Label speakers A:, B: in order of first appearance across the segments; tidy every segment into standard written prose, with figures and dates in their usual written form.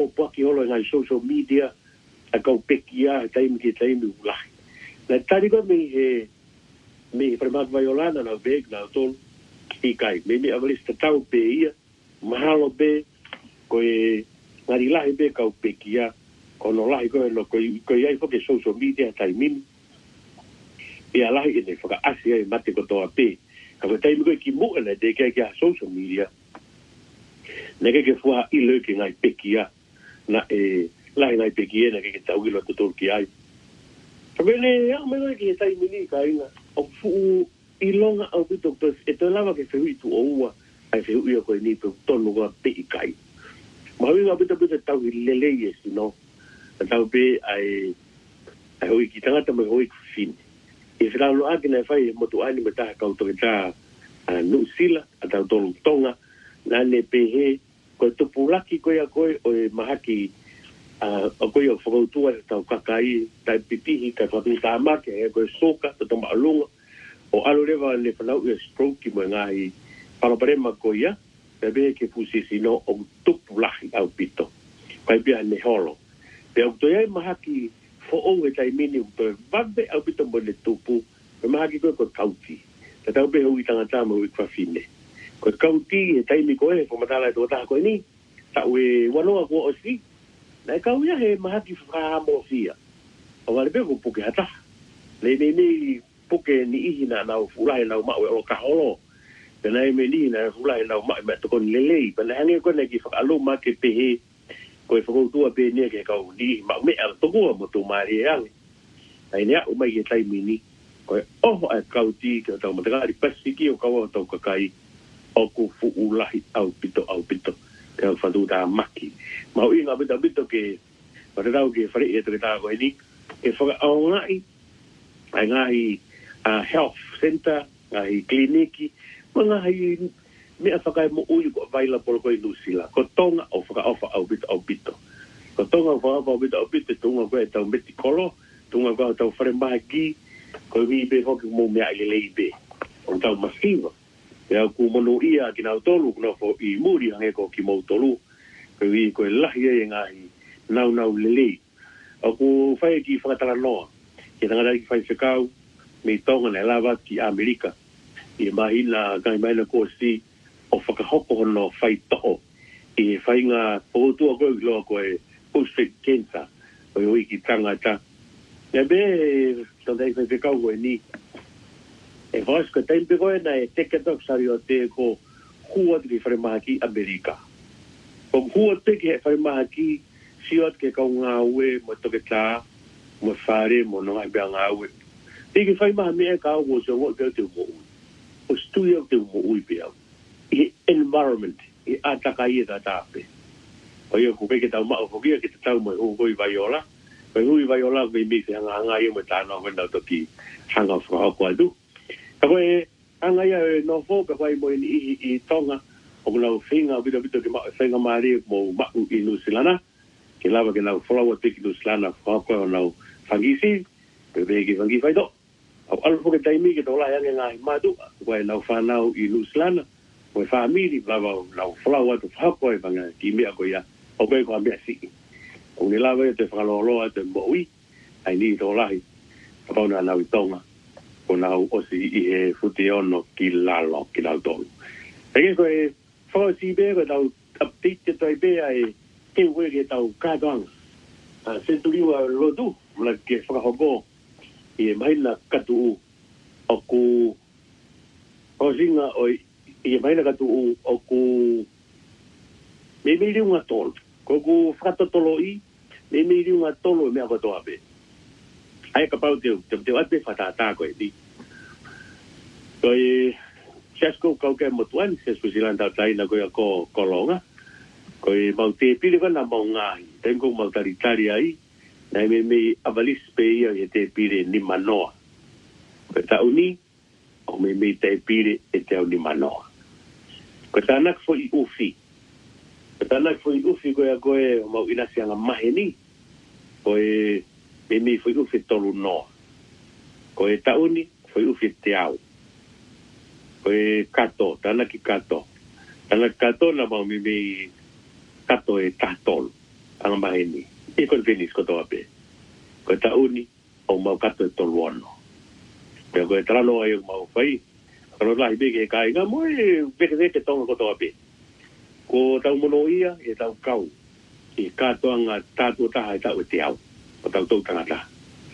A: po ki holo ngai social media a kau pekia taimi ki taimi ulahi na tari ko me premat vaiolana na beg na tol i kai me avalis tau pe ia mahalo be ko ngari lahi be kau pekia kono lahi ko no ko ai fo ke social media taimi ia lahi ene whaka asi ai mate ko toa pe. Ka ko taimi ko ki mua na de kia social media. Neke ke fua i leu ki ngai pekia na lahi ngai pekia na ke tau ilo tutor ki ai. Ka bene, ya me koe ki taimi ni ka inga. O fuu i longa au pito tos e to lava ke whiu i tu oua ai whiu ia koe ni pe tonu koa pe i kai. Ma hui ngā pito tau i lele i esi no. Tau pe ai hoi ki tangata mai hoi ku fine. E whirauno ake nei whai motu aini me taha kautoke tā New Zealand, a tau tolu tonga, nā ne pehe, koe tupu laki koe a koe, o e mahaki, o koe o whakautua e tau kakai, tai pipihi, kai whatu tā make, e koe soka, ta tama alunga, o alo rewa ne whanau ia stroke mo ngahi, paraparema koe ia, pe behe ke pusisi no, o tupu laki au pito, kai pia ne holo. Pe au toi ai mahaki, o e tai mini to vabe au pito mo le tupu me mahaki ko kauti ta tau be hui tangata mo i kwafine ko kauti e tai mi ko e fo matala to ta ko ni ta we wano ko o si na ka uia he mahaki fra mo fia o vale be ko puke hata le ni puke ni ihina na fulai na ma o ka holo pe na me ni na fulai na ma me to ko lele pe na hange ko na ki fa alo ma ke pe ko e whakautua pe nia ke kau ni ma me al tokua mo tu mari ang ai nia o mai e tai mini ko e oho a kau ti ke tau matagari pasiki o kau tau kakai o ku fu ulahi au pito ke au whatu tā maki ma o inga bito ke patatau ke whare e te tā koe ni e whakao ngai ai ngahi health center ngahi kliniki ma ngahi mea whakai mo ui ko vaila polo koe nusila. Ko tonga o whakaofa au bito. Ko tonga o whakaofa au bito, tunga koe tau meti kolo, tunga koe tau whare maha ki, koe hui be hoki mo mea ile lei be. O tau masiva. Pea ku mono ia ki nau tolu, kuna fo i muri hange ko ki mau tolu, koe hui koe lahi e ngahi nau lelei. O ku whae ki whakatara noa, ki tangata ki whae whakau, me tonga na lava ki Amerika. I mahina, kai maina ko si, o whakahoko hono whai to'o i whai ngā pōtua koe ki loa koe prostate cancer koe hui ki tangata e be tanda i whai kau koe ni e whais koe taimpe koe na e teke toksari o te ko hua te ki wharemaha ki Amerika ko hua teke he wharemaha ki siot ke kau ngā ue mo toke tā mo whare mo nongai bea ngā ue te ki whaimaha mea ka au o se ngoi peo te umo ui o stui au te umo ui peo i environment i ataka i ta tape o ia ku ke tau mao fokia ke tau mo hui vaiola me mi se hanga ia mo tano when to ki hanga fo ko adu ka koe hanga ia no fo ka koe mo i tonga o na finga bito ke ma finga mari mo ma i nusilana ke lava ke na follow te ki nusilana fo ko na fangisi pe be ki fangi fai do au alfo ke taimi ke tola ia nga madu ko na fanau i nusilana o family lava na flower to hako e banga ki me ko ya o ko ko ambia si o ni lava te falolo te moi ai ni to lahi pa na na tonga o na o si i he futi ono ki lalo ki la to e ko e fo si be ko tau update to be ai ke we ke tau ka dong a se tu liwa lo tu la ke fa hogo e mai na katu o ku o singa o i mai na katu o ku me ri unha tol ko ku frato toloi me ri unha tolo me ako to abe ai ka pau te ate fatata ko di ko e Chesco kau ke motuan se Switzerland tai na ko kolonga ko e mau te pili na mau ngai tengo mau taritari ai na me avalis pe ia te pili ni manoa ko ta uni o me te pili e te ni manoa ko tanak fo i ufi ko ya ko e mau ina sianga maheni ko e me fo i ufi tolu no ko e tauni fo i ufi te au ko e kato tanak kato na mau me kato e tatol mahini. Iko finis ko to ape. Ko ta uni o mau kato toluano. Pero ko tralo ay mau fai. Kalau lah bege kai nga mo bege tong ko to ape. Ko tau mono ia e tau kau. I kato nga tatu ta ta o tiau. Ko tau tau tangata.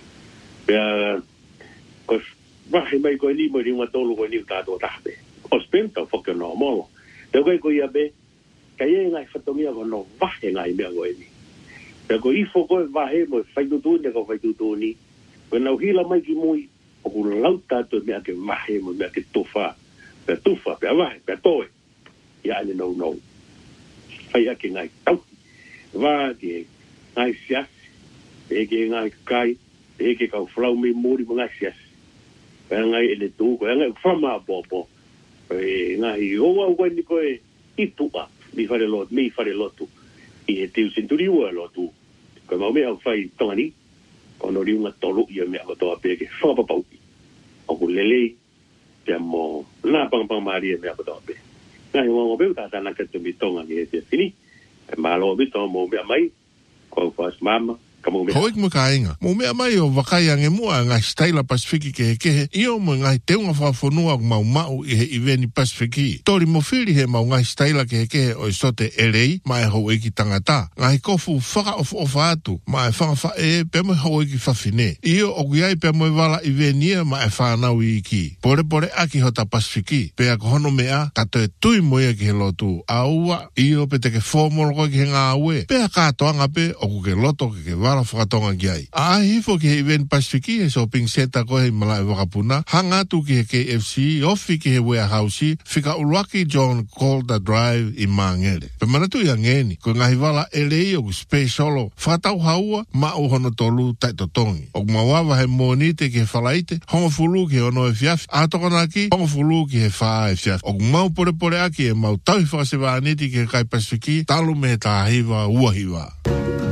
A: Pea ko wahi mai ko ni mo ri ma tolu ko ni tatu ta be. O spenta foka no mo. Te ko ia be kai ngai fatomia ko no wahi ngai me ko ni. Te ko ifo ko wahi mo fai tu ni ko fai tu ni. Ko na hila mai ki mui o ku lauta to me ke wahi mo me ke tufa. Pe tufa pe wahi pe toi. Ya ni no. Fai ake ngai tau. Va ke ngai sias. Eke ngai kai. Eke kau flau me muri mo ngai sias. Pe ngai ele tu ko ngai fama popo. Pe ngai o wa ni ko i tua. Mi fare lotu. I he tiu sinturi ua lotu. Ko mau me au fai tongani. Kono riunga tolu ia mea kotoa peke. Whakapapau. O ku lelei. Pea mo nā pangpang maria mea kotoa peke. Ngai wang o peu tātana katu mi tonga ni e te fini. E malo mi tonga mo mea mai. Ko fas mama.
B: Hoik mo kainga. Mo mea mai o wakai ange mua ngai staila Pasifiki kehe. Io mo ngai teunga whawhanua mau i he iveni Pasifiki. Tori mo whiri he mau ngai staila kehe o isote LA mai hau eki tangata. Ngai kofu whaka ofa atu. Mai whanga wha pe mo hau eki whawhine. Io o guiai pe mo wala ivenia mai whanau i iki. Pore aki hota Pasifiki. Pea ko hono mea kato e tui mo ia ki he lotu. Aua io pe te ke whomoroko ki he ngā ue. Pea kātoanga pe o ku ke loto ke wala whakatonga ki ai. A hifo ki he event Pasifiki he shopping center ko he malai wakapuna. Hangatu ki he KFC, ofi ki he warehouse, whika uruaki John Calder Drive i Mangere. Pe manatu i angeni, ko ngahi wala LA o ku specialo, whakatau haua, ma o hono tolu taitotongi. O mawawa he monite ki he whalaite, hongo fulu ki he ono e fiafi, atokonaki, hongo fulu ki he whaa e fiafi. O mau pore aki e mau tauhi whakasewa aniti ki he kai Pasifiki, talu me tā hiwa uahiwa.